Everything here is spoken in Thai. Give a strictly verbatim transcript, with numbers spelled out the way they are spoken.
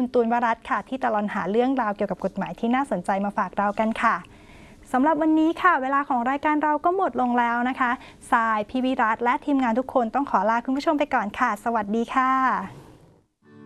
คุณตูนวรัตน์ค่ะที่ตลอดหาเรื่องราวเกี่ยวกับกฎหมายที่น่าสนใจมาฝากเรากันค่ะสำหรับวันนี้ค่ะเวลาของรายการเราก็หมดลงแล้วนะคะทราย พี่วิรัตน์และทีมงานทุกคนต้องขอลาคุณผู้ชมไปก่อนค่ะสวัสดีค่ะ